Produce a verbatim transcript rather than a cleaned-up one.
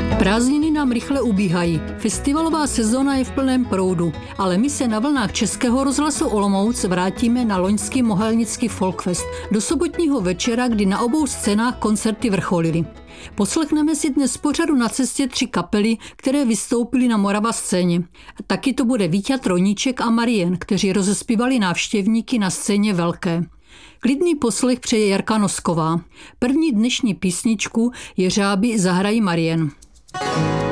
Prázdniny nám rychle ubíhají. Festivalová sezóna je v plném proudu, ale my se na vlnách Českého rozhlasu Olomouc vrátíme na loňský Mohelnický Folkfest do sobotního večera, kdy na obou scénách koncerty vrcholily. Poslechneme si dnes pořadu Na cestě tři kapely, které vystoupily na Morava scéně. Taky to bude Víťa Troníček a Marien, kteří rozespívali návštěvníky na scéně velké. Klidný poslech přeje Jarka Nosková. První dnešní písničku Jeřáby zahrají Marien.